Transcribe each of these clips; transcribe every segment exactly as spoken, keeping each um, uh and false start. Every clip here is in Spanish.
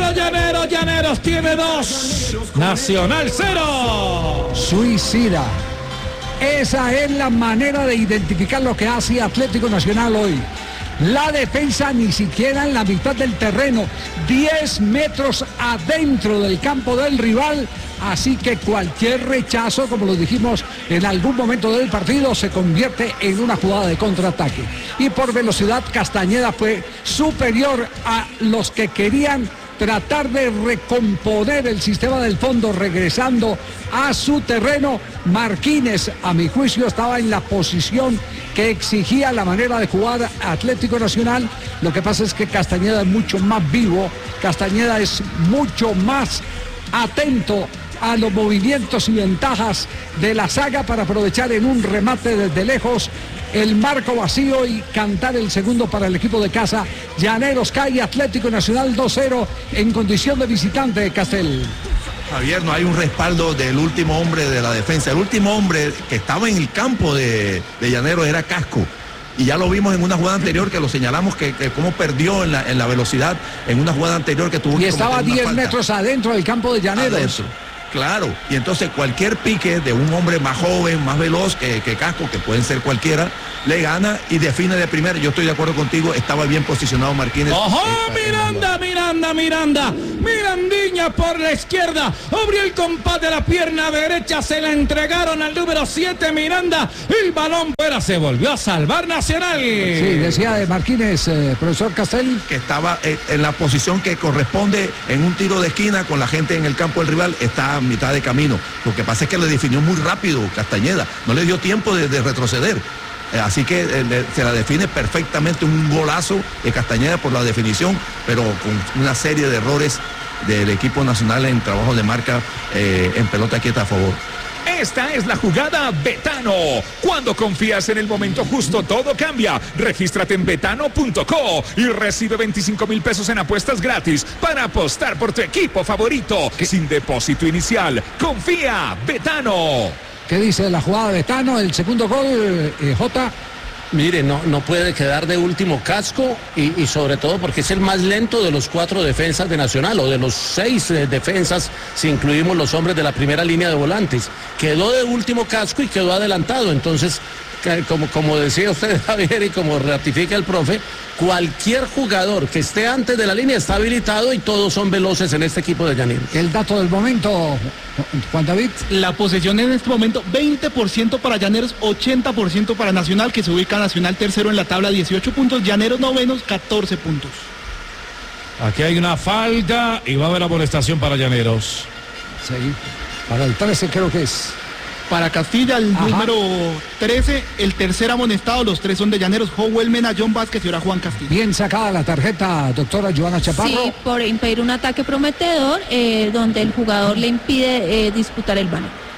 Llaneros, Llaneros, Llaneros tiene dos. Nacional cero. Suicida. Esa es la manera de identificar lo que hace Atlético Nacional hoy. La defensa ni siquiera en la mitad del terreno, diez metros adentro del campo del rival, así que cualquier rechazo, como lo dijimos en algún momento del partido, se convierte en una jugada de contraataque. Y por velocidad Castañeda fue superior a los que querían tratar de recomponer el sistema del fondo regresando a su terreno. Marquínez, a mi juicio, estaba en la posición que exigía la manera de jugar Atlético Nacional. Lo que pasa es que Castañeda es mucho más vivo, Castañeda es mucho más atento a los movimientos y ventajas de la saga para aprovechar en un remate desde lejos el marco vacío y cantar el segundo para el equipo de casa. Llaneros cae, Atlético Nacional dos cero en condición de visitante de Castel. Javier, no hay un respaldo del último hombre de la defensa. El último hombre que estaba en el campo de, de Llaneros era Casco. Y ya lo vimos en una jugada anterior que lo señalamos que, que cómo perdió en la, en la velocidad en una jugada anterior que tuvo y que estaba diez metros adentro del campo de Llaneros. Adentro. Claro, y entonces cualquier pique de un hombre más joven, más veloz que, que Casco, que pueden ser cualquiera, le gana y define de primera. Yo estoy de acuerdo contigo, estaba bien posicionado Marquínez. ¡Ojo! Miranda, Miranda, Miranda, Mirandiña por la izquierda, abrió el compás de la pierna derecha, se la entregaron al número siete, Miranda, el balón fuera, se volvió a salvar Nacional. Sí, decía de Marquínez, eh, profesor Castel. Que estaba en, en la posición que corresponde en un tiro de esquina con la gente en el campo del rival, está a mitad de camino. Lo que pasa es que le definió muy rápido Castañeda, no le dio tiempo de, de retroceder. Así que eh, se la define perfectamente, un golazo de Castañeda por la definición, pero con una serie de errores del equipo nacional en trabajo de marca eh, en pelota quieta a favor. Esta es la jugada Betano. Cuando confías en el momento justo, todo cambia. Regístrate en betano punto co y recibe veinticinco mil pesos en apuestas gratis para apostar por tu equipo favorito. Sin depósito inicial. Confía, Betano. ¿Qué dice la jugada de Betano? El segundo gol, eh, Jota. Mire, no, no puede quedar de último Casco y, y sobre todo porque es el más lento de los cuatro defensas de Nacional o de los seis eh, defensas si incluimos los hombres de la primera línea de volantes. Quedó de último Casco y quedó adelantado, entonces como, como decía usted, Javier, y como ratifica el profe, cualquier jugador que esté antes de la línea está habilitado y todos son veloces en este equipo de Llaneros. El dato del momento, Juan David. La posesión en este momento, veinte por ciento para Llaneros, ochenta por ciento para Nacional, que se ubica Nacional tercero en la tabla, dieciocho puntos, Llaneros novenos, catorce puntos. Aquí hay una falta y va a haber amonestación para Llaneros. Sí, para el trece creo que es. Para Castilla, el Ajá. número trece, el tercer amonestado, los tres son de Llaneros, Howell Mena, John Vázquez y ahora Juan Castilla. Bien sacada la tarjeta, doctora Joana Chaparro. Sí, por impedir un ataque prometedor, eh, donde el jugador le impide eh, disputar el balón.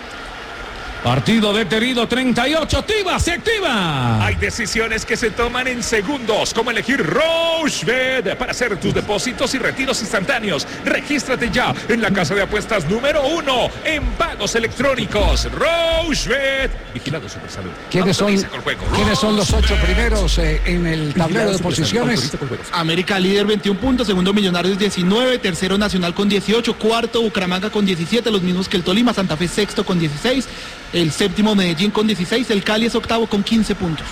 Partido detenido, treinta y ocho, activa, se activa. Hay decisiones que se toman en segundos, como elegir Rochebet para hacer tus depósitos y retiros instantáneos. Regístrate ya en la casa de apuestas número uno en pagos electrónicos. Rochebet. Vigilado Supersalud. ¿Quiénes son, ¿quiénes son los ocho primeros eh, en el tablero de posiciones? América líder veintiún puntos, segundo Millonarios diecinueve, tercero Nacional con dieciocho, cuarto Bucaramanga con diecisiete, los mismos que el Tolima, Santa Fe sexto con dieciséis. El séptimo Medellín con dieciséis, el Cali es octavo con quince puntos.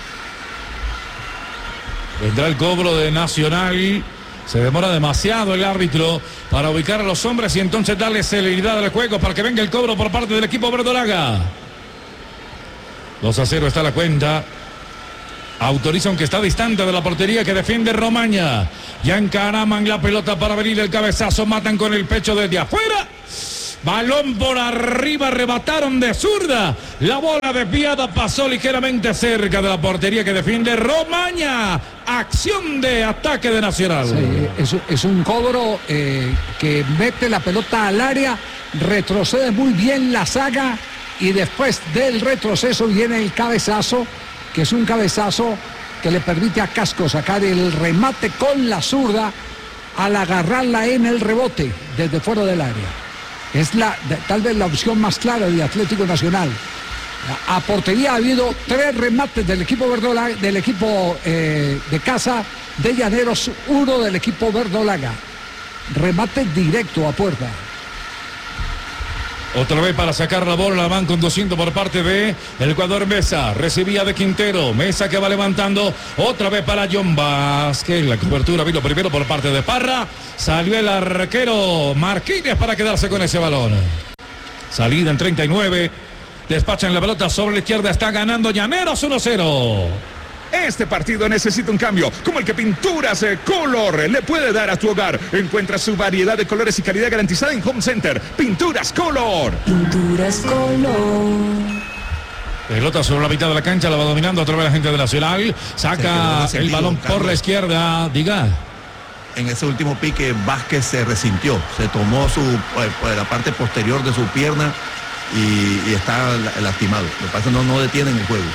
Vendrá el cobro de Nacional. Se demora demasiado el árbitro para ubicar a los hombres y entonces darle celeridad al juego para que venga el cobro por parte del equipo verdolaga. dos a cero está la cuenta. Autoriza aunque está distante de la portería que defiende Romaña. Ya encaraman la pelota para venir el cabezazo. Matan con el pecho desde afuera. Balón por arriba, arrebataron de zurda. La bola desviada pasó ligeramente cerca de la portería que defiende Romaña. Acción de ataque de Nacional. Sí, es, es un cobro eh, que mete la pelota al área, retrocede muy bien la saga y después del retroceso viene el cabezazo, que es un cabezazo que le permite a Casco sacar el remate con la zurda al agarrarla en el rebote desde fuera del área. Es la, tal vez la opción más clara de Atlético Nacional. A portería ha habido tres remates del equipo verdolaga, del equipo eh, de casa de Llaneros, uno del equipo verdolaga. remate directo a puerta. Otra vez para sacar la bola, la van conduciendo por parte de el jugador Mesa. Recibía de Quintero. Mesa que va levantando. Otra vez para John Vázquez. La cobertura vino primero por parte de Parra. Salió el arquero Marquínez para quedarse con ese balón. Salida en treinta y nueve. Despachan la pelota sobre la izquierda. Está ganando Llaneros uno cero. Este partido necesita un cambio, como el que Pinturas Color le puede dar a tu hogar. Encuentra su variedad de colores y calidad garantizada en Home Center. Pinturas Color. Pinturas Color. Pelota sobre la mitad de la cancha, la va dominando otra vez la gente de Nacional. Saca el balón por la izquierda. Diga. En ese último pique, Vázquez se resintió. Se tomó su, pues, la parte posterior de su pierna y, y está lastimado. Lo que pasa es que no, no detienen el juego.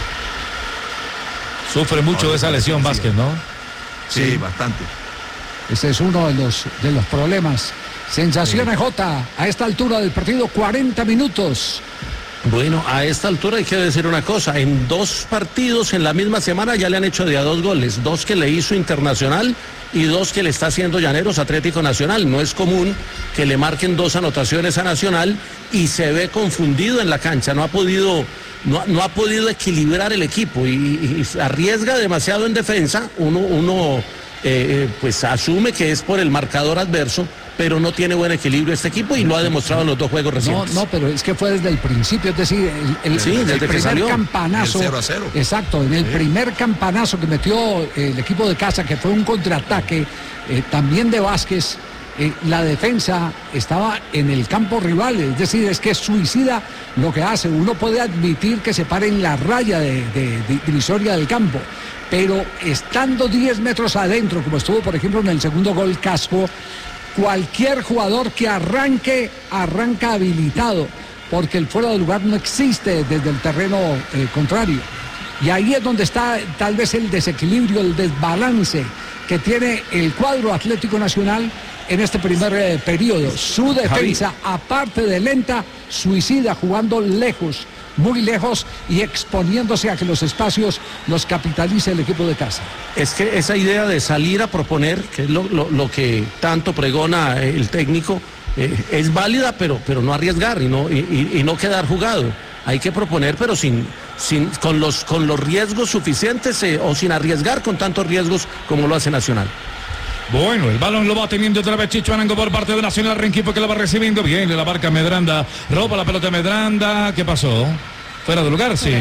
Sufre mucho de esa lesión Vázquez, ¿no? Sí, sí, bastante. Ese es uno de los, de los problemas. Sensaciones, Jota, a esta altura del partido, cuarenta minutos. Bueno, a esta altura hay que decir una cosa, en dos partidos en la misma semana ya le han hecho de a dos goles, dos que le hizo Internacional y dos que le está haciendo Llaneros Atlético Nacional. No es común que le marquen dos anotaciones a Nacional y se ve confundido en la cancha, no ha podido... No, no ha podido equilibrar el equipo y, y, y arriesga demasiado en defensa. Uno, uno eh, pues asume que es por el marcador adverso, pero no tiene buen equilibrio este equipo y lo ha demostrado en los dos juegos recientes. No, no, pero es que fue desde el principio, es decir, el, el, sí, el desde primer que salió. campanazo. El cero a cero. Exacto, en el sí. primer campanazo que metió el equipo de casa, que fue un contraataque eh, también de Vázquez. Eh, la defensa estaba en el campo rival, es decir, es que es suicida lo que hace. Uno puede admitir que se pare en la raya de, de, de divisoria del campo, pero estando diez metros adentro, como estuvo por ejemplo en el segundo gol Casco, cualquier jugador que arranque, arranca habilitado, porque el fuera de lugar no existe desde el terreno eh, contrario. Y ahí es donde está tal vez el desequilibrio, el desbalance que tiene el cuadro Atlético Nacional en este primer eh, periodo. Su defensa, Javi, aparte de lenta, suicida, jugando lejos, muy lejos y exponiéndose a que los espacios los capitalice el equipo de casa. Es que esa idea de salir a proponer, que es lo, lo, lo que tanto pregona el técnico, eh, es válida, pero, pero no arriesgar y no, y, y, y no quedar jugado. Hay que proponer, pero sin, sin, con, los, con los riesgos suficientes eh, o sin arriesgar con tantos riesgos como lo hace Nacional. Bueno, el balón lo va teniendo otra vez Chicho Arango por parte de Nacional. Renquipo que la va recibiendo. Bien, le la marca Medranda. Roba la pelota Medranda. ¿Qué pasó? ¿Fuera de lugar? Sí.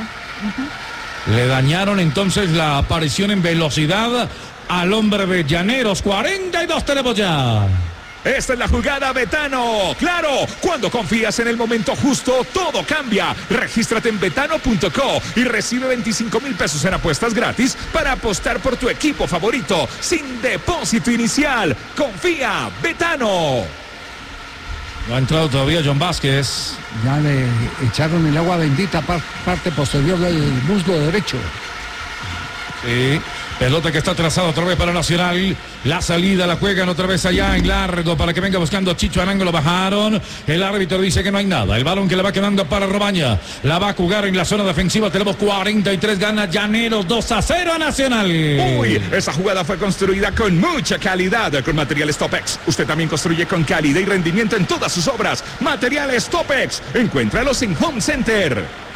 Uh-huh. Le dañaron entonces la aparición en velocidad al hombre de Llaneros. cuarenta y dos tenemos ya. Esta es la jugada, Betano. Claro, cuando confías en el momento justo, todo cambia. Regístrate en betano punto co y recibe veinticinco mil pesos en apuestas gratis para apostar por tu equipo favorito sin depósito inicial. Confía, Betano. No ha entrado todavía John Vázquez. Ya le echaron el agua bendita par, parte posterior del muslo derecho. Sí. Pelota que está trazada otra vez para Nacional. La salida la juegan otra vez allá en largo para que venga buscando Chicho Arango. Lo bajaron. El árbitro dice que no hay nada. El balón que le va quedando para Romaña. La va a jugar en la zona defensiva. Tenemos cuarenta y tres. Gana Llaneros dos a cero a Nacional. Uy, esa jugada fue construida con mucha calidad con materiales Topex. Usted también construye con calidad y rendimiento en todas sus obras. Materiales Topex. Encuéntralos en Home Center.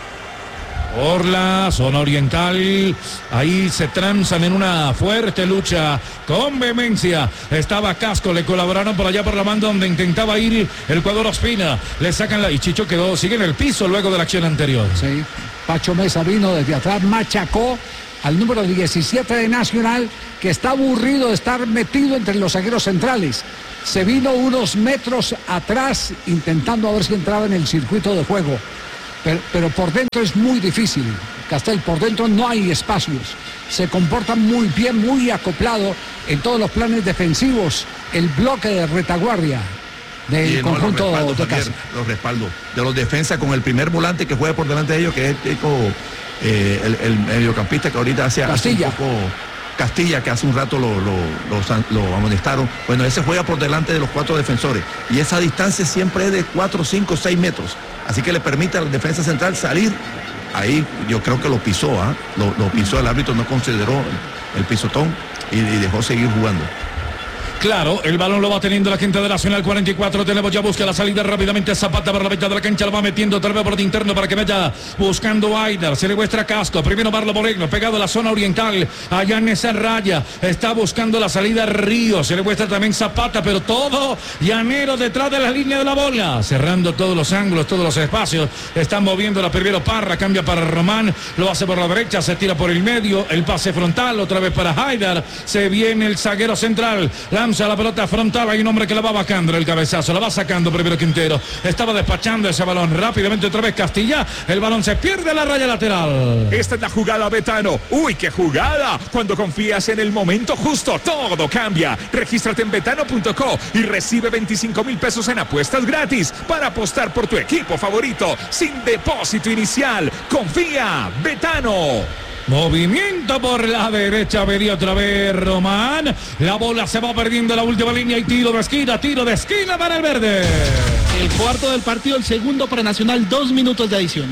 Por la zona oriental, ahí se transan en una fuerte lucha con vehemencia. Estaba Casco, le colaboraron por allá por la banda donde intentaba ir el jugador Ospina. Le sacan la... y Chicho quedó, sigue en el piso luego de la acción anterior. Sí, Pacho Mesa vino desde atrás, machacó al número diecisiete de Nacional, que está aburrido de estar metido entre los zagueros centrales. Se vino unos metros atrás intentando a ver si entraba en el circuito de juego. Pero, pero por dentro es muy difícil, Castel, por dentro no hay espacios. Se comporta muy bien, muy acoplado en todos los planes defensivos, el bloque de retaguardia del no, conjunto los de también, casa. Los respaldos de los defensas con el primer volante que juega por delante de ellos, que es Tico, eh, el, el mediocampista que ahorita hace, hace un poco... Castilla, que hace un rato lo, lo, lo, lo amonestaron. Bueno, ese juega por delante de los cuatro defensores. Y esa distancia siempre es de cuatro, cinco, seis metros. Así que le permite a la defensa central salir. Ahí yo creo que lo pisó, ¿eh? lo, lo pisó, el árbitro no consideró el, el pisotón y, y dejó seguir jugando. Claro, el balón lo va teniendo la gente de Nacional. Cuarenta y cuatro, tenemos ya, busca la salida rápidamente Zapata para la mitad de la cancha, lo va metiendo otra vez por el interno para que vaya buscando Aider. Se le muestra Casco, primero Marlo Moreno, pegado a la zona oriental, allá en esa raya, está buscando la salida Río, se le muestra también Zapata, pero todo Llanero detrás de la línea de la bola, cerrando todos los ángulos, todos los espacios, están moviendo la primero Parra, cambia para Román, lo hace por la derecha, se tira por el medio, el pase frontal, otra vez para Aider, se viene el zaguero central, la lanza la pelota frontal, hay un hombre que la va bajando el cabezazo, la va sacando primero Quintero, estaba despachando ese balón rápidamente otra vez Castilla, el balón se pierde a la raya lateral. Esta es la jugada, Betano. ¡Uy, qué jugada! Cuando confías en el momento justo, todo cambia. Regístrate en betano punto co y recibe veinticinco mil pesos en apuestas gratis para apostar por tu equipo favorito sin depósito inicial. Confía, Betano. Movimiento por la derecha, venía otra vez Román. La bola se va perdiendo en la última línea y tiro de esquina, tiro de esquina para el verde. El cuarto del partido, el segundo para Nacional, dos minutos de adición.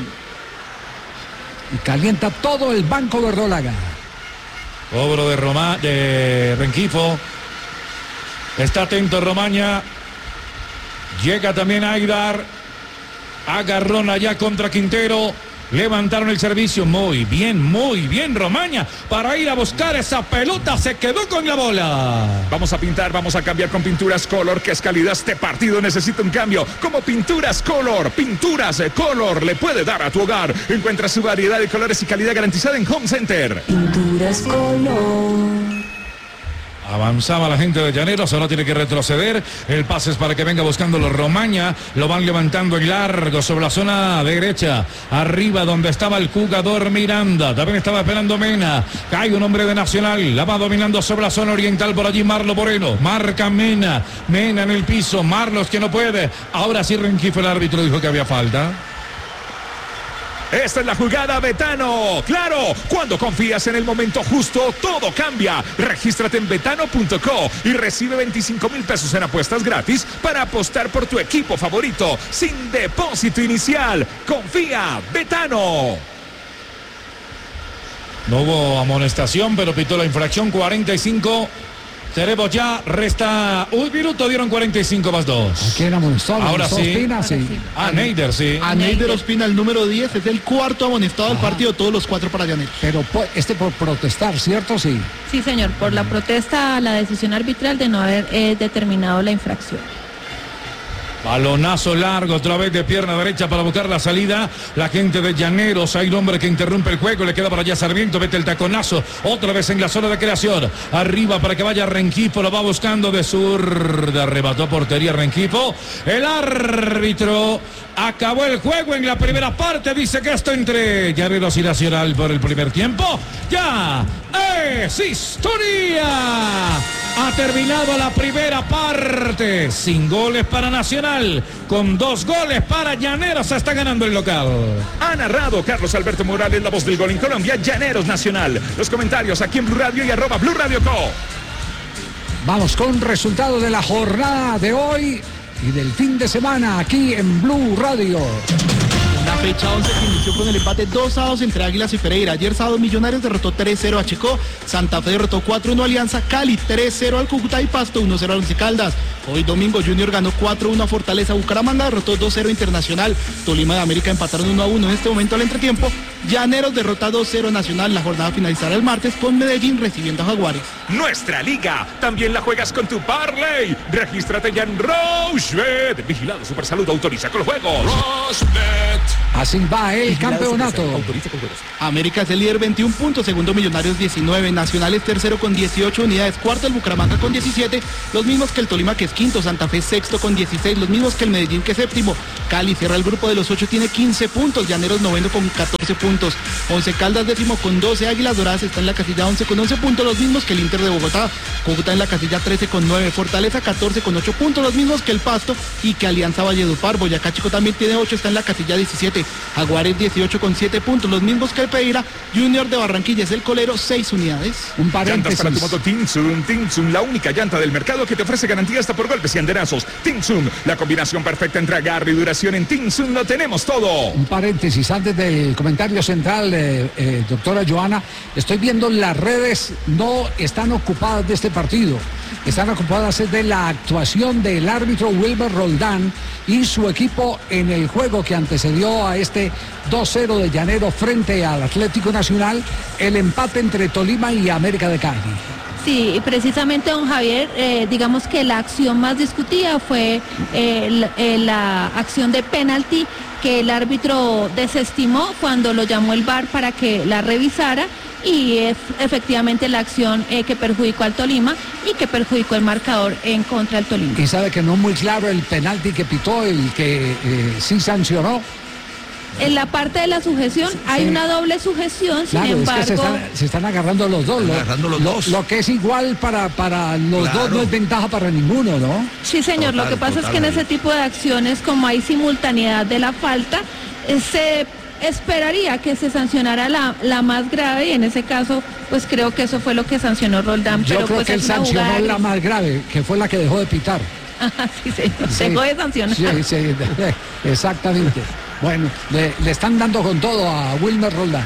Y calienta todo el banco verdolaga. Cobro de Román, de Rengifo. Está atento Romaña. Llega también Aidar. Agarrón allá contra Quintero. Levantaron el servicio, muy bien, muy bien Romaña, para ir a buscar esa pelota, se quedó con la bola. Vamos a pintar, vamos a cambiar con Pinturas Color, que es calidad, este partido necesita un cambio, como Pinturas Color, Pinturas Color le puede dar a tu hogar, encuentra su variedad de colores y calidad garantizada en Home Center. Pinturas Color. Avanzaba la gente de Llaneros, ahora tiene que retroceder. El pase es para que venga buscando los Romaña. Lo van levantando en largo sobre la zona derecha. Arriba donde estaba el jugador Miranda. También estaba esperando Mena. Cae un hombre de Nacional. La va dominando sobre la zona oriental por allí Marlo Moreno. Marca Mena. Mena en el piso. Marlos que no puede. Ahora sí Rengifo, el árbitro, dijo que había falta. Esta es la jugada, Betano. Claro, cuando confías en el momento justo, todo cambia. Regístrate en betano punto co y recibe veinticinco mil pesos en apuestas gratis para apostar por tu equipo favorito sin depósito inicial. Confía, Betano. No hubo amonestación, pero pitó la infracción. Cuarenta y cinco. Tenemos ya, resta un minuto, dieron cuarenta y cinco más dos. ¿A quién amonestó? Ahora sí. Ospina, sí. A Neider, sí. A Neider Ospina, el número diez, es el cuarto amonestado del partido, todos los cuatro para Llaneros. Pero este por protestar, ¿cierto? Sí. Sí, señor, por la protesta a la decisión arbitral de no haber eh, determinado la infracción. Balonazo largo, otra vez de pierna derecha para buscar la salida. La gente de Llaneros, hay un hombre que interrumpe el juego, le queda para allá Sarmiento, mete el taconazo, otra vez en la zona de creación. Arriba para que vaya Rengifo, lo va buscando de zurda, arrebató portería Rengifo. El árbitro acabó el juego en la primera parte, dice que esto entre Llaneros y Nacional por el primer tiempo. Ya es historia. Ha terminado la primera parte, sin goles para Nacional, con dos goles para Llaneros, se está ganando el local. Ha narrado Carlos Alberto Morales, la voz del gol en Colombia, Llaneros Nacional. Los comentarios aquí en Blue Radio y arroba Blue Radio Co. Vamos con resultado de la jornada de hoy y del fin de semana aquí en Blue Radio. La fecha once que inició con el empate dos a dos entre Águilas y Pereira. Ayer sábado Millonarios derrotó tres cero a Chicó, Santa Fe derrotó cuatro uno a Alianza, Cali tres cero al Cúcuta y Pasto uno cero a Once Caldas. Hoy domingo Junior ganó cuatro uno a Fortaleza, Bucaramanga derrotó dos cero a Internacional, Tolima de América empataron uno a uno en este momento al entretiempo. Llaneros derrota dos cero Nacional, la jornada finalizará el martes con Medellín recibiendo a Jaguares. Nuestra liga, también la juegas con tu Parley. Regístrate ya en Rochebet. Vigilado Supersalud, autoriza con el juego. Rochebet. Así va el campeonato. América es el líder, veintiún puntos, segundo Millonarios diecinueve, Nacional es tercero con dieciocho unidades, cuarto el Bucaramanga con diecisiete, los mismos que el Tolima que es quinto, Santa Fe sexto con dieciséis, los mismos que el Medellín que es séptimo, Cali cierra el grupo de los ocho, tiene quince puntos, Llaneros noveno con catorce puntos, Once Caldas décimo con doce, Águilas Doradas está en la casilla once con once puntos, los mismos que el Inter de Bogotá, Cúcuta en la casilla trece con nueve, Fortaleza catorce con ocho puntos, los mismos que el Pasto y que Alianza Valledupar, Boyacá Chico también tiene ocho, está en la casilla diecisiete, Jaguares dieciocho con siete puntos, los mismos que el Pereira. Junior de Barranquilla es el colero, seis unidades. Un Llantas paréntesis. para tu moto Tinsum, Tinsum, la única llanta del mercado que te ofrece garantía hasta por golpes y andenazos. Tinsum, la combinación perfecta entre agarre y duración. En Tinsum lo tenemos todo. Un paréntesis antes del comentario central, eh, eh, doctora Joana. Estoy viendo las redes no están ocupadas de este partido, están ocupadas de la actuación del árbitro Wilmer Roldán y su equipo en el juego que antecedió a este dos cero de Llanero frente al Atlético Nacional, el empate entre Tolima y América de Cali. Sí, y precisamente, don Javier, eh, digamos que la acción más discutida fue eh, la, eh, la acción de penalti que el árbitro desestimó cuando lo llamó el V A R para que la revisara, y es efectivamente la acción eh, que perjudicó al Tolima y que perjudicó el marcador en contra del Tolima. Y sabe que no es muy claro el penalti que pitó, el que eh, sí sancionó. En la parte de la sujeción hay Sí. una doble sujeción, sin Claro, embargo... es que se están, se están agarrando los dos. Lo, Agarrando los lo- dos. lo que es igual para, para los Claro. dos no es ventaja para ninguno, ¿no? Sí, señor, lo Total, que pasa es que en totalmente. ese tipo de acciones, como hay simultaneidad de la falta, eh, se esperaría que se sancionara la, la más grave, y en ese caso, pues creo que eso fue lo que sancionó Roldán. Yo pero creo pues que él es una sancionó jugada la gris. más grave, que fue la que dejó de pitar. Ajá, sí, señor, Sí. dejó de sancionar. Sí, sí, exactamente. Bueno, le, le están dando con todo a Wilmer Roldán.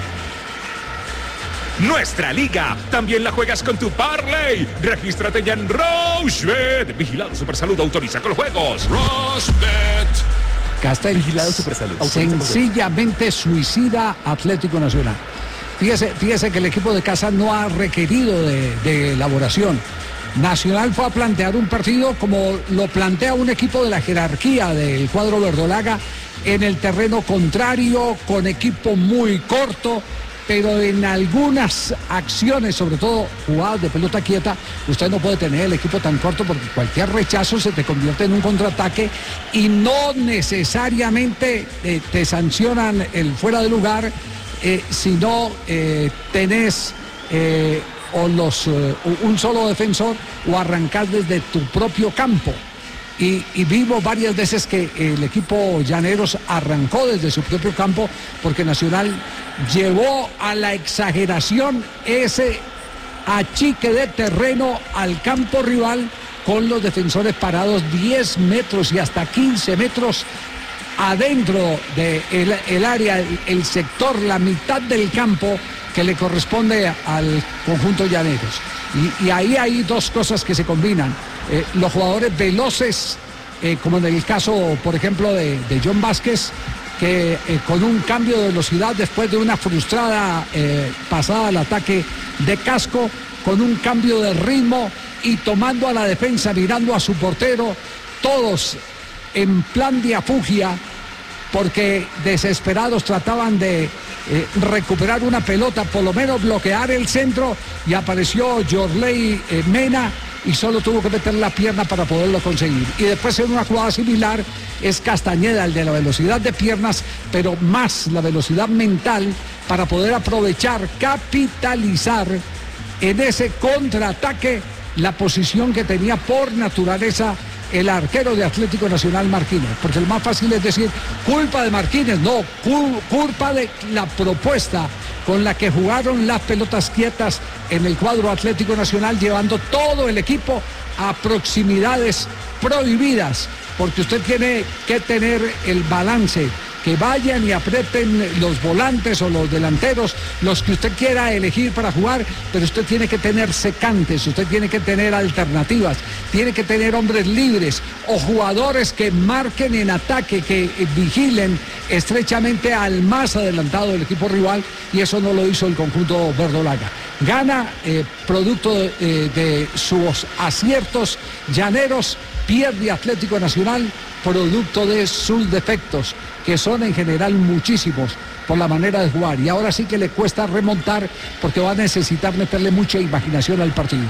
Nuestra liga también la juegas con tu Parley. Regístrate ya en Rochebet. Vigilado Supersalud, autoriza con juegos. Rochebet. Castel, Vigilado Supersalud. sencillamente suicida Atlético Nacional. Fíjese, fíjese que el equipo de casa no ha requerido de, de elaboración. Nacional fue a plantear un partido como lo plantea un equipo de la jerarquía del cuadro verdolaga, en el terreno contrario, con equipo muy corto, pero en algunas acciones, sobre todo jugadas de pelota quieta, usted no puede tener el equipo tan corto porque cualquier rechazo se te convierte en un contraataque y no necesariamente eh, te sancionan el fuera de lugar, eh, sino eh, tenés eh, o los, eh, un solo defensor o arrancar desde tu propio campo. Y, y vimos varias veces que el equipo Llaneros arrancó desde su propio campo porque Nacional llevó a la exageración ese achique de terreno al campo rival con los defensores parados diez metros y hasta quince metros adentro del de el área, el, el sector, la mitad del campo que le corresponde al conjunto Llaneros. Y, y ahí hay dos cosas que se combinan. Eh, los jugadores veloces, eh, como en el caso, por ejemplo, de, de John Vázquez, que eh, con un cambio de velocidad después de una frustrada eh, pasada al ataque de Casco, con un cambio de ritmo y tomando a la defensa, mirando a su portero, todos en plan de afugia, porque desesperados trataban de eh, recuperar una pelota, por lo menos bloquear el centro, y apareció Yorley eh, Mena y solo tuvo que meter la pierna para poderlo conseguir. Y después en una jugada similar es Castañeda, el de la velocidad de piernas, pero más la velocidad mental para poder aprovechar, capitalizar en ese contraataque la posición que tenía por naturaleza el arquero de Atlético Nacional, Martínez, porque lo más fácil es decir culpa de Martínez, no, culpa de la propuesta con la que jugaron las pelotas quietas en el cuadro Atlético Nacional, llevando todo el equipo a proximidades prohibidas, porque usted tiene que tener el balance, que vayan y aprieten los volantes o los delanteros, los que usted quiera elegir para jugar, pero usted tiene que tener secantes, usted tiene que tener alternativas, tiene que tener hombres libres o jugadores que marquen en ataque, que vigilen estrechamente al más adelantado del equipo rival, y eso no lo hizo el conjunto verdolaga. Gana eh, producto de, eh, de sus aciertos Llaneros, pierde Atlético Nacional producto de sus defectos, que son en general muchísimos por la manera de jugar, y ahora sí que le cuesta remontar porque va a necesitar meterle mucha imaginación al partido.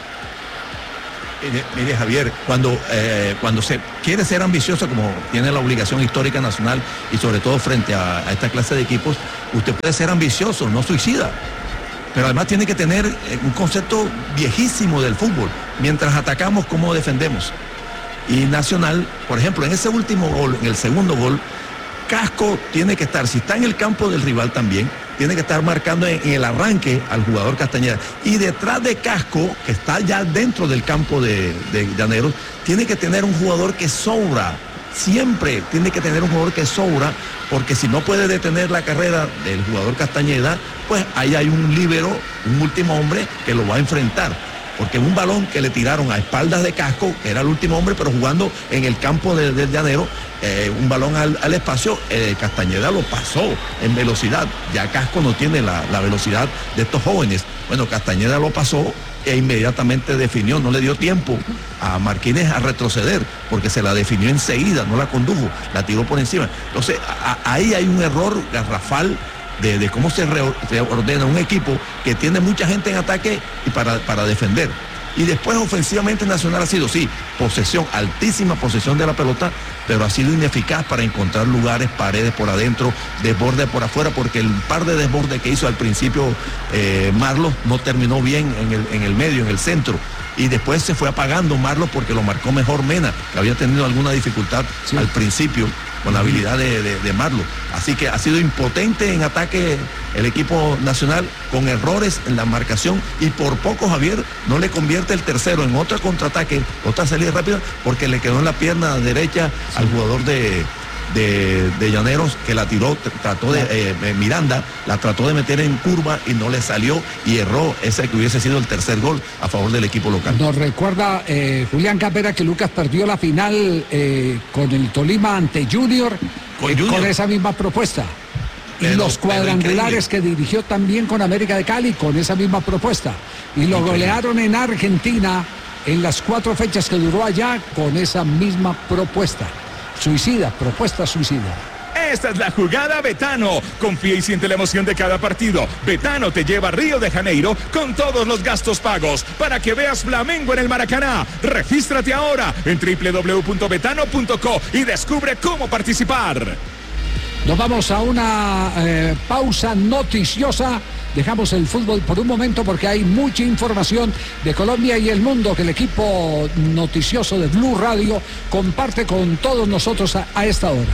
Mire, mire, Javier, cuando, eh, cuando se quiere ser ambicioso, como tiene la obligación histórica nacional, y sobre todo frente a, a esta clase de equipos, usted puede ser ambicioso, no suicida, pero además tiene que tener eh, un concepto viejísimo del fútbol. Mientras atacamos, ¿cómo defendemos? Y Nacional, por ejemplo, en ese último gol, en el segundo gol, Casco tiene que estar, si está en el campo del rival también, tiene que estar marcando en, en el arranque al jugador Castañeda. Y detrás de Casco, que está ya dentro del campo de, de Llaneros, tiene que tener un jugador que sobra. Siempre tiene que tener un jugador que sobra, porque si no puede detener la carrera del jugador Castañeda, pues ahí hay un líbero, un último hombre que lo va a enfrentar. Porque un balón que le tiraron a espaldas de Casco, que era el último hombre, pero jugando en el campo del de Llanero, eh, un balón al, al espacio, eh, Castañeda lo pasó en velocidad. Ya Casco no tiene la, la velocidad de estos jóvenes. Bueno, Castañeda lo pasó e inmediatamente definió, no le dio tiempo a Martínez a retroceder, porque se la definió enseguida, no la condujo, la tiró por encima. Entonces, a, a, ahí hay un error garrafal de, de cómo se reordena un equipo que tiene mucha gente en ataque y para, para defender. Y después ofensivamente Nacional ha sido, sí, posesión, altísima posesión de la pelota, pero ha sido ineficaz para encontrar lugares, paredes por adentro, desborde por afuera, porque el par de desbordes que hizo al principio eh, Marlos no terminó bien en el, en el medio, en el centro. Y después se fue apagando Marlos porque lo marcó mejor Mena, que había tenido alguna dificultad sí. al principio con la habilidad de, de, de Marlos. Así que ha sido impotente en ataque el equipo nacional, con errores en la marcación, y por poco Javier no le convierte el tercero en otro contraataque, otra salida rápida, porque le quedó en la pierna derecha sí. al jugador de, de, de Llaneros, que la tiró, trató de, eh, Miranda, la trató de meter en curva y no le salió, y erró ese que hubiese sido el tercer gol a favor del equipo local. Nos recuerda eh, Julián Campera que Lucas perdió la final eh, con el Tolima ante Junior, con, eh, Junior. con esa misma propuesta. Y pero, los cuadrangulares que dirigió también con América de Cali con esa misma propuesta. Y lo increíble. Golearon en Argentina en las cuatro fechas que duró allá con esa misma propuesta. Suicida, propuesta suicida. Esta es la jugada Betano. Confía y siente la emoción de cada partido. Betano te lleva a Río de Janeiro con todos los gastos pagos para que veas Flamengo en el Maracaná. Regístrate ahora en doble u doble u doble u punto betano punto co y descubre cómo participar. Nos vamos a una eh, pausa noticiosa. Dejamos el fútbol por un momento porque hay mucha información de Colombia y el mundo que el equipo noticioso de Blue Radio comparte con todos nosotros a, a esta hora.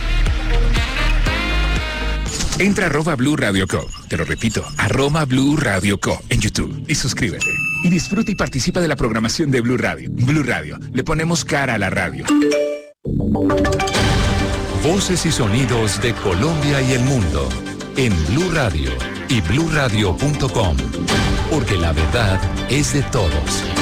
Entra a arroba Blue Radio Co. Te lo repito, arroba Blue Radio Co. en YouTube y suscríbete. Y disfruta y participa de la programación de Blue Radio. Blue Radio, le ponemos cara a la radio. Voces y sonidos de Colombia y el mundo en Blue Radio y blue radio punto com, porque la verdad es de todos.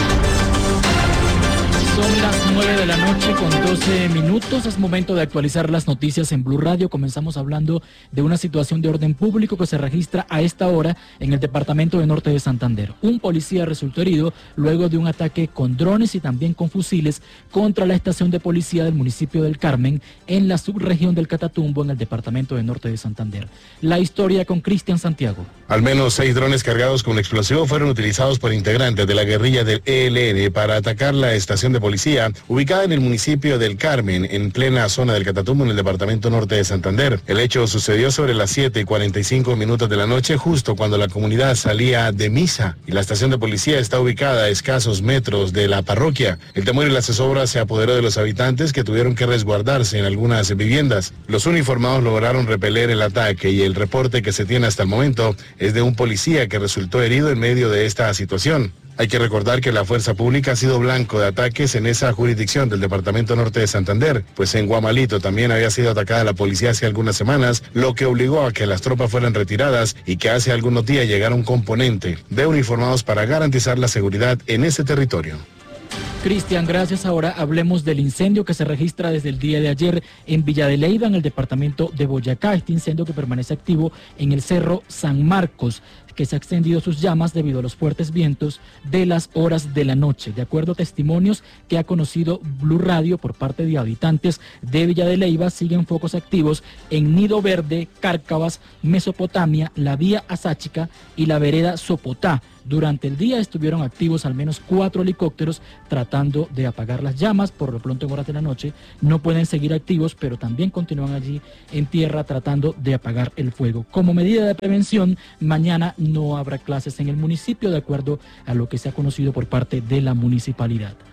Son las nueve de la noche con doce minutos. Es momento de actualizar las noticias en Blue Radio. Comenzamos hablando de una situación de orden público que se registra a esta hora en el departamento de Norte de Santander. Un policía resultó herido luego de un ataque con drones y también con fusiles contra la estación de policía del municipio del Carmen en la subregión del Catatumbo en el departamento de Norte de Santander. La historia con Cristian Santiago. Al menos seis drones cargados con explosivo fueron utilizados por integrantes de la guerrilla del E L N para atacar la estación de policía policía, ubicada en el municipio del Carmen, en plena zona del Catatumbo, en el departamento norte de Santander. El hecho sucedió sobre las siete y cuarenta y cinco minutos de la noche, justo cuando la comunidad salía de misa, y la estación de policía está ubicada a escasos metros de la parroquia. El temor y la zozobra se apoderó de los habitantes, que tuvieron que resguardarse en algunas viviendas. Los uniformados lograron repeler el ataque, y el reporte que se tiene hasta el momento es de un policía que resultó herido en medio de esta situación. Hay que recordar que la fuerza pública ha sido blanco de ataques en esa jurisdicción del departamento norte de Santander, pues en Guamalito también había sido atacada la policía hace algunas semanas, lo que obligó a que las tropas fueran retiradas y que hace algunos días llegara un componente de uniformados para garantizar la seguridad en ese territorio. Cristian, gracias. Ahora hablemos del incendio que se registra desde el día de ayer en Villa de Leyva, en el departamento de Boyacá. Este incendio que permanece activo en el Cerro San Marcos, que se ha extendido sus llamas debido a los fuertes vientos de las horas de la noche. De acuerdo a testimonios que ha conocido Blue Radio por parte de habitantes de Villa de Leyva, siguen focos activos en Nido Verde, Cárcavas, Mesopotamia, la vía Asáchica y la vereda Sopotá. Durante el día estuvieron activos al menos cuatro helicópteros tratando de apagar las llamas. Por lo pronto, en horas de la noche no pueden seguir activos, pero también continúan allí en tierra tratando de apagar el fuego. Como medida de prevención, mañana no habrá clases en el municipio, de acuerdo a lo que se ha conocido por parte de la municipalidad.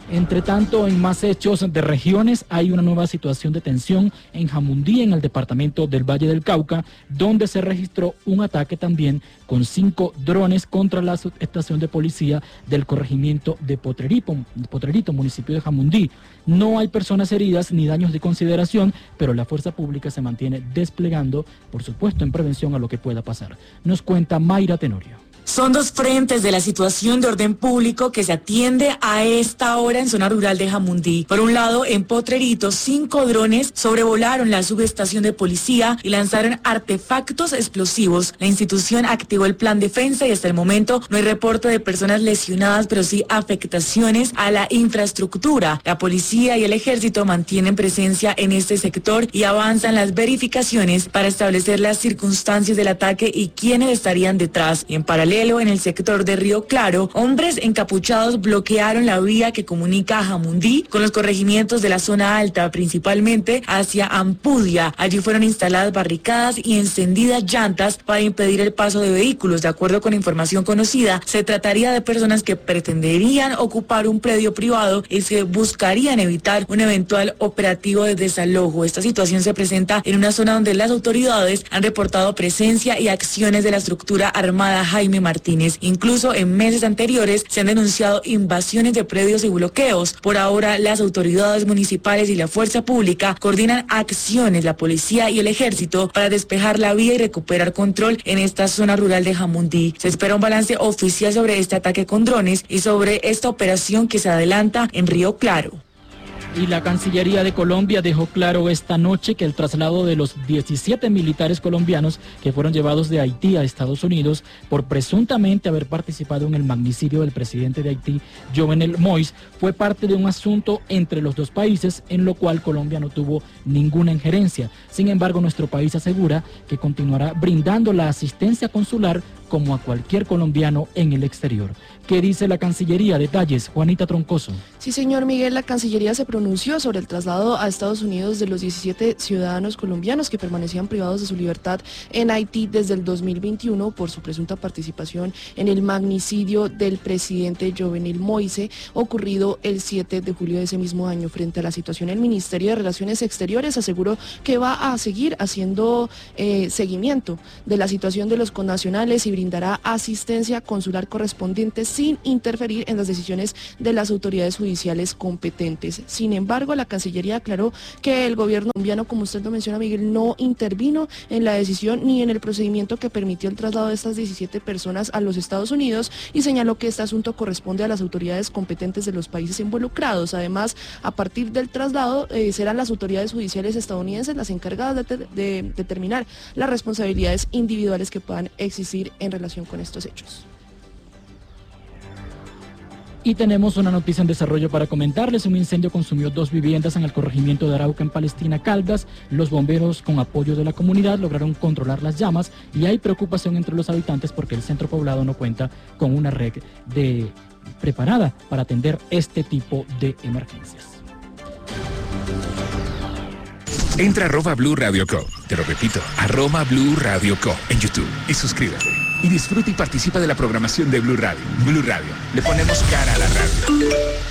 Entre tanto, en más hechos de regiones, hay una nueva situación de tensión en Jamundí, en el departamento del Valle del Cauca, donde se registró un ataque también con cinco drones contra la estación de policía del corregimiento de Potrerito, Potrerito, municipio de Jamundí. No hay personas heridas ni daños de consideración, pero la fuerza pública se mantiene desplegando, por supuesto, en prevención a lo que pueda pasar. Nos cuenta Mayra Tenorio. Son dos frentes de la situación de orden público que se atiende a esta hora en zona rural de Jamundí. Por un lado, en Potrerito, cinco drones sobrevolaron la subestación de policía y lanzaron artefactos explosivos. La institución activó el plan defensa y hasta el momento no hay reporte de personas lesionadas, pero sí afectaciones a la infraestructura. La policía y el ejército mantienen presencia en este sector y avanzan las verificaciones para establecer las circunstancias del ataque y quiénes estarían detrás. Y en paralelo, en el sector de Río Claro, hombres encapuchados bloquearon la vía que comunica a Jamundí con los corregimientos de la zona alta, principalmente hacia Ampudia. Allí fueron instaladas barricadas y encendidas llantas para impedir el paso de vehículos. De acuerdo con información conocida, se trataría de personas que pretenderían ocupar un predio privado y se buscarían evitar un eventual operativo de desalojo. Esta situación se presenta en una zona donde las autoridades han reportado presencia y acciones de la estructura armada Jaime Martínez. Incluso en meses anteriores se han denunciado invasiones de predios y bloqueos. Por ahora, las autoridades municipales y la fuerza pública coordinan acciones, la policía y el ejército, para despejar la vía y recuperar control en esta zona rural de Jamundí. Se espera un balance oficial sobre este ataque con drones y sobre esta operación que se adelanta en Río Claro. Y la Cancillería de Colombia dejó claro esta noche que el traslado de los diecisiete militares colombianos que fueron llevados de Haití a Estados Unidos por presuntamente haber participado en el magnicidio del presidente de Haití, Jovenel Moïse, fue parte de un asunto entre los dos países en lo cual Colombia no tuvo ninguna injerencia. Sin embargo, nuestro país asegura que continuará brindando la asistencia consular como a cualquier colombiano en el exterior. ¿Qué dice la Cancillería? Detalles, Juanita Troncoso. Sí, señor Miguel, la Cancillería se pronunció sobre el traslado a Estados Unidos de los diecisiete ciudadanos colombianos que permanecían privados de su libertad en Haití desde el dos mil veintiuno por su presunta participación en el magnicidio del presidente Jovenel Moïse, ocurrido el siete de julio de ese mismo año. Frente a la situación, el Ministerio de Relaciones Exteriores aseguró que va a seguir haciendo eh, seguimiento de la situación de los connacionales y brindará asistencia consular correspondiente sin interferir en las decisiones de las autoridades judiciales competentes. Sin embargo, la Cancillería aclaró que el gobierno colombiano, como usted lo menciona, Miguel, no intervino en la decisión ni en el procedimiento que permitió el traslado de estas diecisiete personas a los Estados Unidos y señaló que este asunto corresponde a las autoridades competentes de los países involucrados. Además, a partir del traslado eh, serán las autoridades judiciales estadounidenses las encargadas de, de determinar las responsabilidades individuales que puedan existir en relación con estos hechos. Y tenemos una noticia en desarrollo para comentarles. Un incendio consumió dos viviendas en el corregimiento de Arauca, en Palestina, Caldas. Los bomberos, con apoyo de la comunidad, lograron controlar las llamas y hay preocupación entre los habitantes porque el centro poblado no cuenta con una red de, preparada para atender este tipo de emergencias. Entra a arroba Blue Radio Co. Te lo repito, arroba Blue Radio Co. en YouTube y suscríbete. Y disfruta y participa de la programación de Blue Radio. Blue Radio, le ponemos cara a la radio.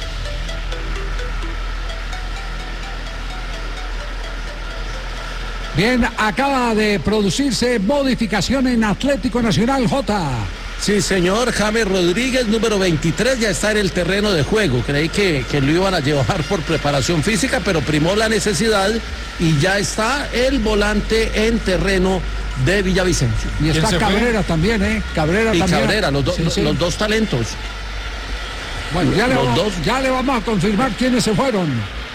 Bien, acaba de producirse modificación en Atlético Nacional, J. Sí, señor, James Rodríguez, número veintitrés, ya está en el terreno de juego. Creí que, que lo iban a llevar por preparación física, pero primó la necesidad y ya está el volante en terreno de Villavicencio. Y está Cabrera fue? también, ¿eh? Cabrera y también. Cabrera, los, do, sí, sí. los dos talentos. Bueno, ya le, vamos, dos. ya le vamos a confirmar quiénes se fueron.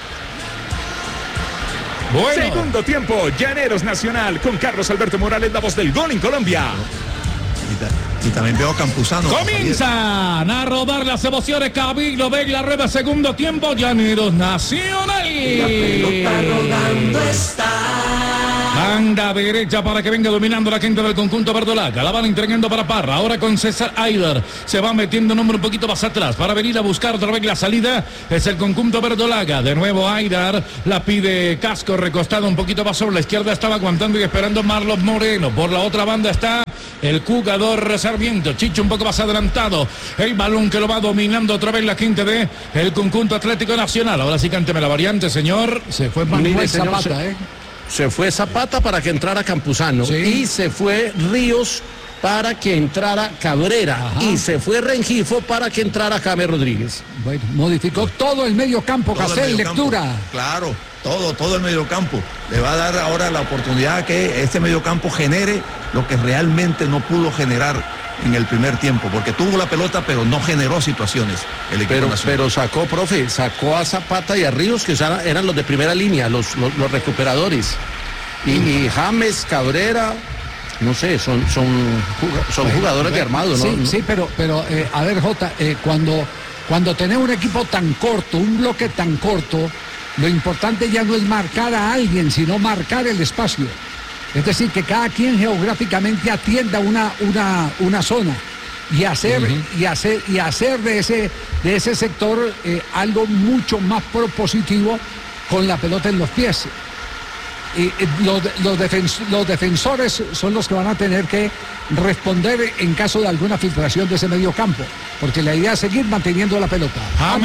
Bueno. Segundo tiempo, Llaneros Nacional, con Carlos Alberto Morales, la voz del gol en Colombia. Y también veo a Campuzano. Comienzan a rodar las emociones. Camilo Vega Rueda, segundo tiempo. Llaneros Nacional. La pelota rodando está. Banda derecha para que venga dominando la gente del conjunto verdolaga. La van entregando para Parra. Ahora con César Aider. Se va metiendo número un poquito más atrás para venir a buscar otra vez la salida. Es el conjunto verdolaga. De nuevo Aider. La pide Casco recostado un poquito más sobre la izquierda. Estaba aguantando y esperando Marlon Moreno. Por la otra banda está el jugador Sarmiento. Chicho un poco más adelantado. El balón que lo va dominando otra vez la quinta de el conjunto Atlético Nacional. Ahora sí cánteme la variante, señor. Se fue Manuel Zapata, se, ¿eh? Se fue Zapata para que entrara Campuzano. Sí. Y se fue Ríos para que entrara Cabrera. Ajá. Y se fue Rengifo para que entrara James Rodríguez. Bueno, modificó todo el medio campo, Castel, lectura. Claro, todo, todo el medio campo. Le va a dar ahora la oportunidad que este medio campo genere lo que realmente no pudo generar en el primer tiempo, porque tuvo la pelota pero no generó situaciones el equipo pero, nacional. Pero sacó, profe, sacó a Zapata y a Ríos, que eran los de primera línea, los, los, los recuperadores. Y, mm. y James, Cabrera... No sé, son son son jugadores bueno, de armado, sí, ¿no? Sí, pero pero eh, a ver, Jota, eh, cuando cuando tenés un equipo tan corto, un bloque tan corto, lo importante ya no es marcar a alguien, sino marcar el espacio. Es decir, que cada quien geográficamente atienda una una una zona y hacer uh-huh. y hacer y hacer de ese de ese sector eh, algo mucho más propositivo con la pelota en los pies. Y los, los, defens, los defensores son los que van a tener que responder en caso de alguna filtración de ese medio campo, porque la idea es seguir manteniendo la pelota.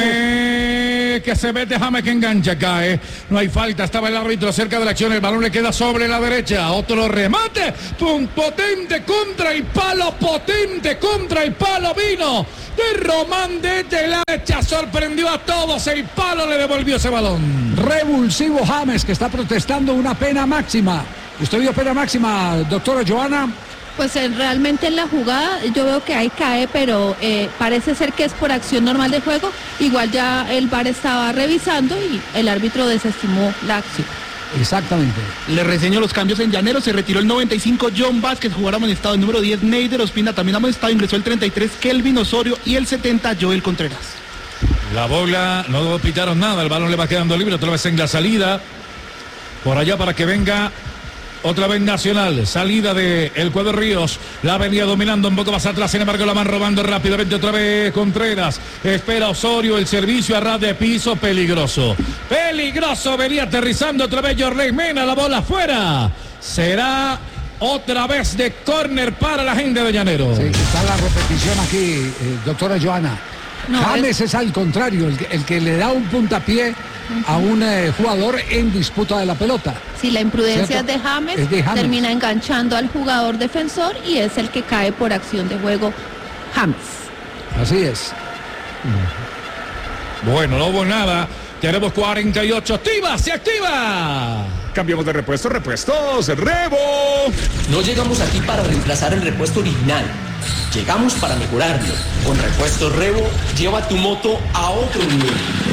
James, que se mete, James que engancha, cae, no hay falta, estaba el árbitro cerca de la acción, el balón le queda sobre la derecha, otro remate, pum, potente contra el palo, potente contra el palo, vino de Román desde la derecha, sorprendió a todos, el palo le devolvió ese balón. Revulsivo James, que está protestando una pena máxima. ¿Usted vio pena máxima, doctora Joana? Pues eh, realmente en la jugada yo veo que ahí cae, pero eh, parece ser que es por acción normal de juego. Igual ya el V A R estaba revisando y el árbitro desestimó la acción. Exactamente. Le reseño los cambios en Llanero. Se retiró el noventa y cinco John Vázquez, jugador amonestado. El número diez Neider Ospina también amonestado. Ingresó el treinta y tres Kelvin Osorio y el setenta Joel Contreras. La bola, no pitaron nada, el balón le va quedando libre otra vez en la salida. Por allá para que venga otra vez Nacional, salida de el cuadro Ríos, la venía dominando un poco más atrás, sin embargo la van robando rápidamente otra vez Contreras, espera Osorio, el servicio a ras de piso, peligroso, peligroso, venía aterrizando otra vez Jorge Mena, la bola afuera, será otra vez de córner para la gente de Llanero. Sí, está la repetición aquí, eh, doctora Joana. No, James es... es al contrario, el que, el que le da un puntapié uh-huh. a un eh, jugador en disputa de la pelota. Sí, la imprudencia de James, es de James, termina enganchando al jugador defensor y es el que cae por acción de juego James. Así es. Bueno, no hubo nada. Tenemos cuarenta y ocho. ¡Activa! ¡Se activa! Cambiamos de repuesto, repuestos, Rebo. No llegamos aquí para reemplazar el repuesto original. Llegamos para mejorarlo. Con Repuestos Rebo, lleva tu moto a otro nivel.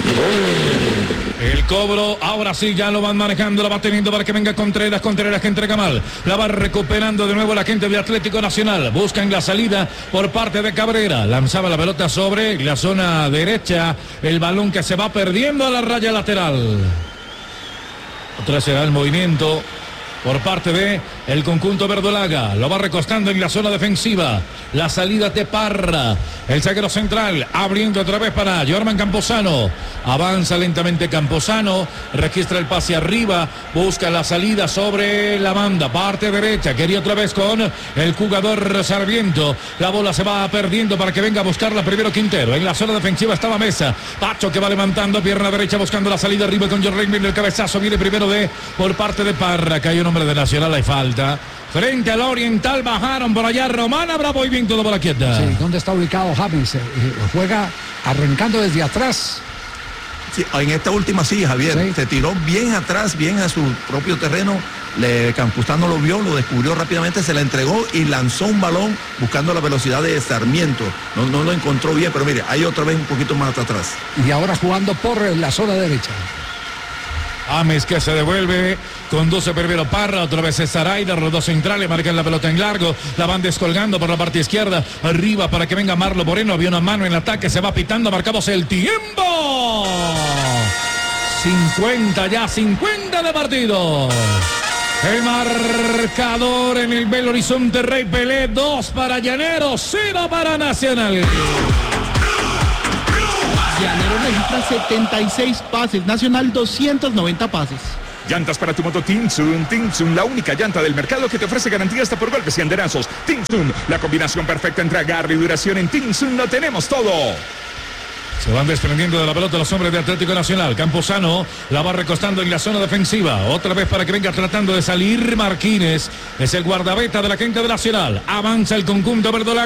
El cobro, ahora sí ya lo van manejando, lo va teniendo para que venga Contreras, Contreras que entrega mal. La va recuperando de nuevo la gente de Atlético Nacional. Buscan la salida por parte de Cabrera. Lanzaba la pelota sobre la zona derecha. El balón que se va perdiendo a la raya lateral. Otra será el movimiento por parte de el conjunto verdolaga. Lo va recostando en la zona defensiva. La salida de Parra. El zaguero central abriendo otra vez para Jorman Camposano. Avanza lentamente Camposano. Registra el pase arriba. Busca la salida sobre la banda. Parte derecha. Quería otra vez con el jugador Sarmiento. La bola se va perdiendo para que venga a buscarla primero Quintero. En la zona defensiva estaba Mesa. Pacho que va levantando. Pierna derecha buscando la salida arriba con Jorge Mena. El cabezazo viene primero de por parte de Parra. Que hay un hombre de Nacional. Hay falta. Frente al Oriental bajaron por allá Romana Bravo y bien todo por la quieta. Sí, ¿dónde está ubicado James? Eh, juega arrancando desde atrás. Sí, en esta última sí, Javier. Sí. Se tiró bien atrás, bien a su propio terreno. Le, Campuzano lo vio, lo descubrió rápidamente, se la entregó y lanzó un balón buscando la velocidad de Sarmiento. No, no lo encontró bien, pero mire, hay otra vez un poquito más atrás. Y ahora jugando por la zona derecha. James que se devuelve, conduce primero Parra, otra vez es Zaraida, los dos centrales marcan la pelota en largo, la van descolgando por la parte izquierda, arriba para que venga Marlo Moreno, había una mano en el ataque, se va pitando, marcamos el tiempo. cincuenta ya, cincuenta de partido. El marcador en el Belo Horizonte Rey Pelé, dos para Llanero, cero para Nacional. Llanero registra setenta y seis pases, Nacional doscientos noventa pases. Llantas para tu moto Tinsun. Tinsun, la única llanta del mercado que te ofrece garantía hasta por golpes y anderazos. Tinsun, la combinación perfecta entre agarre y duración. En Tinsun lo tenemos todo. Se van desprendiendo de la pelota los hombres de Atlético Nacional. Campuzano la va recostando en la zona defensiva. Otra vez para que venga tratando de salir Marquínez. Es el guardaveta de la gente de Nacional. Avanza el conjunto verdolaga.